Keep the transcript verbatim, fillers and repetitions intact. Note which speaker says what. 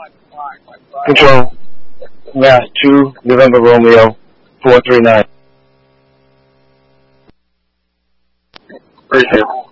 Speaker 1: Control, Mass two, November Romeo, four three nine.
Speaker 2: Appreciate it.